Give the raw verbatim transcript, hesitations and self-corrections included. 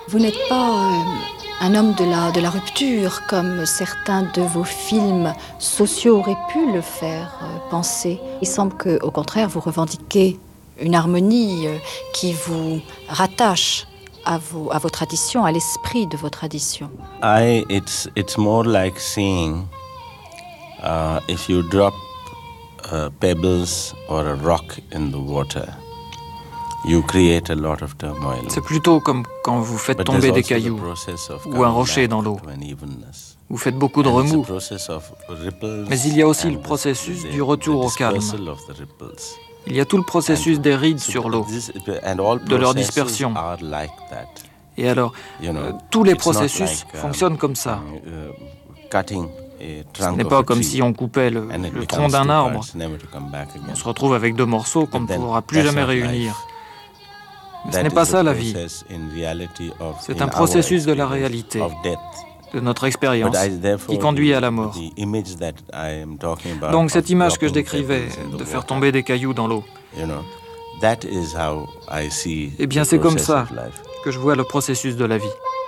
Vous n'êtes pas euh, un homme de la, de la rupture, comme certains de vos films sociaux auraient pu le faire euh, penser. Il semble qu'au contraire, vous revendiquez une harmonie euh, qui vous rattache à vos, à vos traditions, à l'esprit de vos traditions. I, it's, it's more like seeing uh, if you drop uh, pebbles or a rock in the water, you create a lot of turmoil. C'est plutôt comme quand vous faites tomber des cailloux ou un rocher dans l'eau. Vous faites beaucoup de remous. Mais il y a aussi le processus du retour au calme. Il y a tout le processus des rides sur l'eau, de leur dispersion. Et alors, euh, tous les processus fonctionnent comme ça. Ce n'est pas comme si on coupait le, le tronc d'un arbre. On se retrouve avec deux morceaux qu'on ne pourra plus jamais réunir. Mais ce n'est pas ça la vie. C'est un processus de la réalité, de notre expérience, qui conduit à la mort. Donc cette image que je décrivais, de faire tomber des cailloux dans l'eau, eh bien c'est comme ça que je vois le processus de la vie.